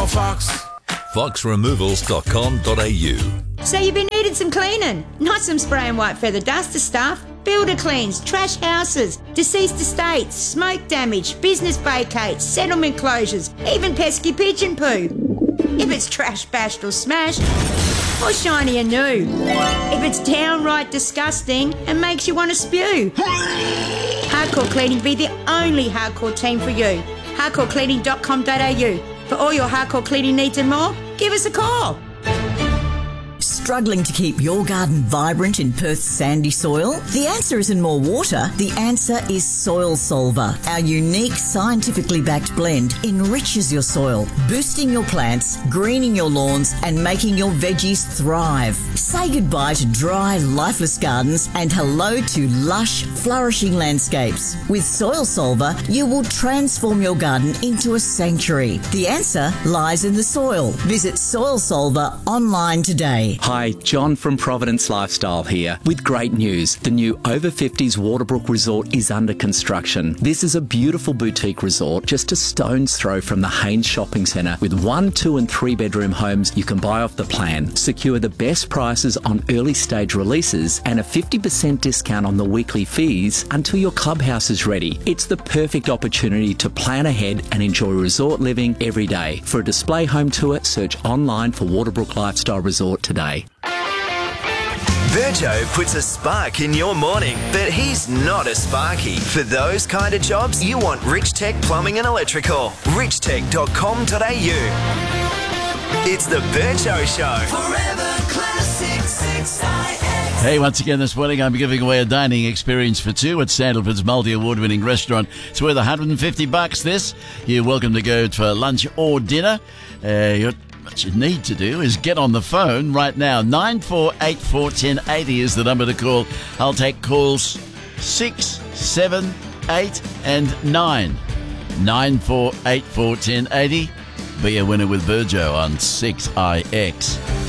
Fox. foxremovals.com.au. So you've been needing some cleaning? Not some spray and white feather duster stuff. Builder cleans, trash houses, deceased estates, smoke damage, business vacates, settlement closures, even pesky pigeon poo. If it's trash bashed or smashed, or shiny and new. If it's downright disgusting and makes you want to spew. Hardcore Cleaning be the only hardcore team for you. hardcorecleaning.com.au. For all your hardcore cleaning needs and more, give us a call. Struggling to keep your garden vibrant in Perth's sandy soil? The answer isn't more water. The answer is Soil Solver. Our unique, scientifically backed blend enriches your soil, boosting your plants, greening your lawns, and making your veggies thrive. Say goodbye to dry, lifeless gardens and hello to lush, flourishing landscapes. With Soil Solver, you will transform your garden into a sanctuary. The answer lies in the soil. Visit Soil Solver online today. Hi, John from Providence Lifestyle here with great news. The new Over 50s Waterbrook Resort is under construction. This is a beautiful boutique resort just a stone's throw from the Haynes Shopping Centre with 1, 2 and 3 bedroom homes you can buy off the plan. Secure the best prices on early stage releases and a 50% discount on the weekly fees until your clubhouse is ready. It's the perfect opportunity to plan ahead and enjoy resort living every day. For a display home tour, search online for Waterbrook Lifestyle Resort today. Virgo puts a spark in your morning, but he's not a sparky. For those kind of jobs, you want Rich Tech Plumbing and Electrical. richtech.com.au. It's the Virgo Show. Forever Classic 6IX. Hey, once again this morning I'm giving away a dining experience for two at Sandalford's multi-award-winning restaurant. It's worth $150 this. You're welcome to go for lunch or dinner. What you need to do is get on the phone right now. 94841080 is the number to call. I'll take calls 6, 7, 8 and 9. 94841080. Be a winner with Virgo on 6IX.